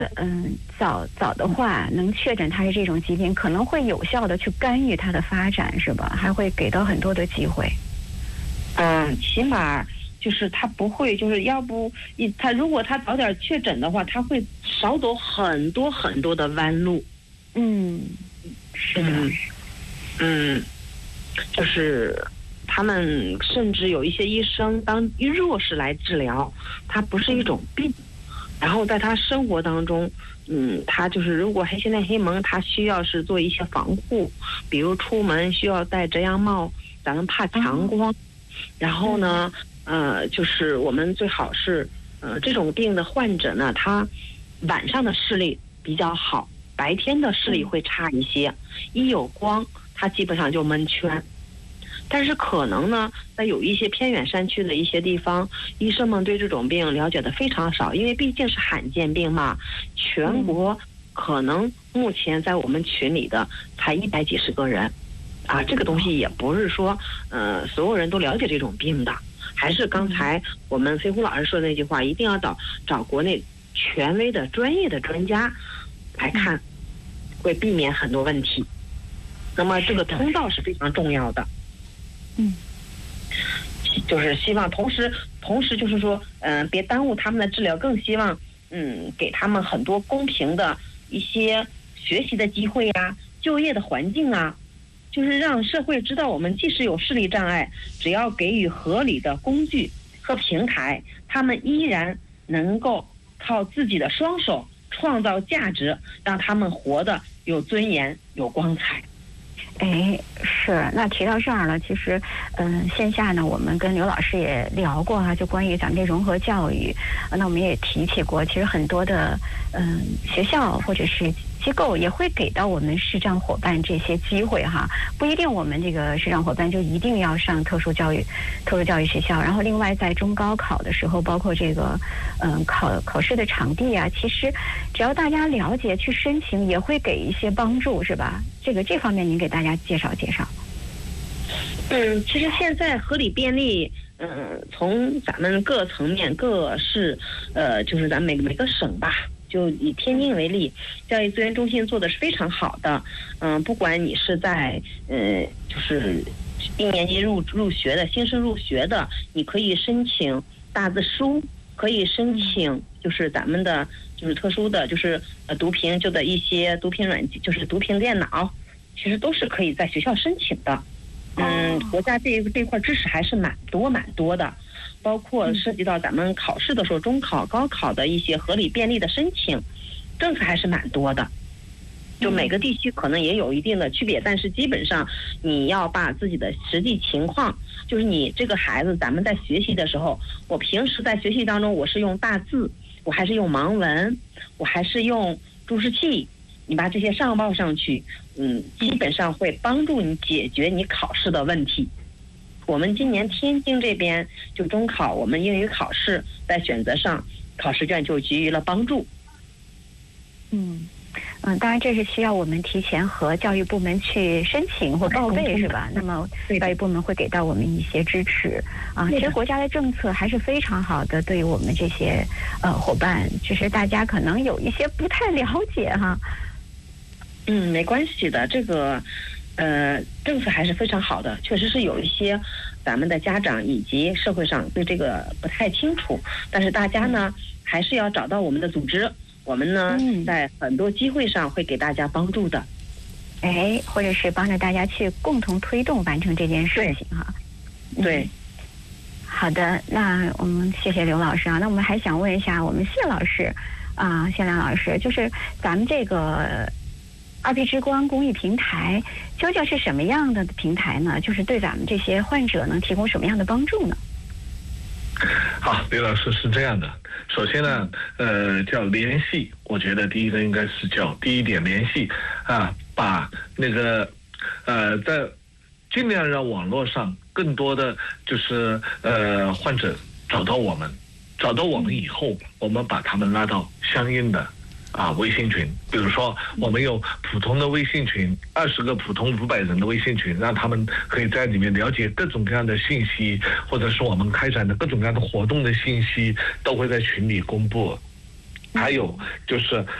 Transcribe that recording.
早的话能确诊他是这种疾病，可能会有效的去干预他的发展，是吧？还会给到很多的机会。 起码就是他不会，就是要不他如果他早点确诊的话，他会少走很多很多的弯路。 是的。 就是他们甚至有一些医生当弱势来治疗，它不是一种病。然后在他生活当中，他就是如果现在黑蒙，他需要是做一些防护，比如出门需要戴遮阳帽，咱们怕强光。然后呢，就是我们最好是，这种病的患者呢，他晚上的视力比较好，白天的视力会差一些，一有光，他基本上就蒙圈。但是可能呢，在有一些偏远山区的一些地方，医生们对这种病了解的非常少，因为毕竟是罕见病嘛。全国可能目前在我们群里的才100几十个人，这个东西也不是说所有人都了解这种病的。还是刚才我们飞虎老师说的那句话，一定要找国内权威的专业的专家来看，会避免很多问题。那么这个通道是非常重要的。就是希望同时就是说，别耽误他们的治疗，更希望给他们很多公平的一些学习的机会啊，就业的环境啊，就是让社会知道我们即使有视力障碍，只要给予合理的工具和平台，他们依然能够靠自己的双手创造价值，让他们活得有尊严有光彩。 是。那提到这儿了，其实线下呢，我们跟刘老师也聊过就关于咱们这融合教育，那我们也提起过，其实很多的学校或者是机构也会给到我们视障伙伴这些机会不一定我们这个视障伙伴就一定要上特殊教育学校。然后另外在中高考的时候，包括这个考试的场地其实只要大家了解去申请，也会给一些帮助，是吧？这方面您给大家介绍介绍。 其实现在合理便利，从咱们各层面各市，就是咱们每个省吧，就以天津为例，教育资源中心做的是非常好的。不管你是在就是1年级入学的新生入学的，你可以申请大字书，可以申请就是咱们的就是特殊的就是读屏就的一些读屏软件，就是读屏电脑，其实都是可以在学校申请的。国家这块支持还是蛮多的，包括涉及到咱们考试的时候，中考、高考的一些合理便利的申请，政策还是蛮多的。就每个地区可能也有一定的区别，但是基本上你要把自己的实际情况，就是你这个孩子，咱们在学习的时候，我平时在学习当中，我是用大字，我还是用盲文，我还是用注释器，你把这些上报上去，基本上会帮助你解决你考试的问题。我们今年天津这边就中考，我们英语考试在选择上，考试卷就给予了帮助。 当然这是需要我们提前和教育部门去申请或报备，是吧？那么教育部门会给到我们一些支持其实国家的政策还是非常好的，对于我们这些伙伴，只是大家可能有一些不太了解没关系的，这个政策还是非常好的，确实是有一些咱们的家长以及社会上对这个不太清楚，但是大家呢还是要找到我们的组织，我们呢在很多机会上会给大家帮助的， 或者是帮着大家去共同推动完成这件事情对。 好的，那我们谢谢刘老师那我们还想问一下我们谢老师谢良老师，就是咱们这个2P 之光公益平台究竟是什么样的平台呢？就是对咱们这些患者能提供什么样的帮助呢？ 好，刘老师是这样的，首先呢，叫联系，我觉得第一个应该是叫第一点联系把那个在尽量让网络上更多的就是患者找到我们以后，我们把他们拉到相应的微信群，比如说我们有普通的微信群，20个普通500人的微信群，让他们可以在里面了解各种各样的信息，或者是我们开展的各种各样的活动的信息，都会在群里公布。 还有就是